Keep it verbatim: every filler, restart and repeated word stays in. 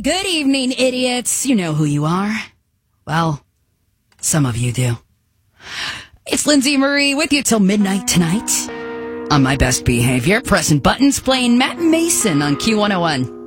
good evening, idiots. You know who you are. Well, some of you do. It's Lindsay Marie with you till midnight tonight. On my best behavior, pressing buttons, playing Matt Mason on Q one oh one.